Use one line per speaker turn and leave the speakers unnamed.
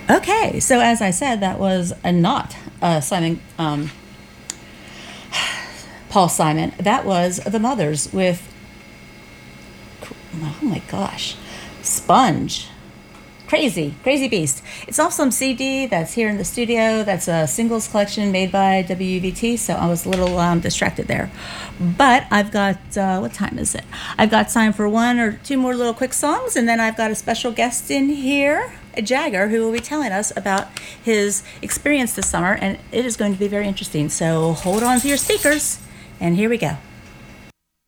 Okay, so as I said, that was a not Simon Paul Simon. That was the Mothers with, oh my gosh, Sponge. Crazy, crazy beast. It's off some CD that's here in the studio. That's a singles collection made by WVT. So I was a little distracted there. But I've got, what time is it? I've got time for one or two more little quick songs. And then I've got a special guest in here, Jagger, who will be telling us about his experience this summer. And it is going to be very interesting. So hold on to your speakers. And here we go.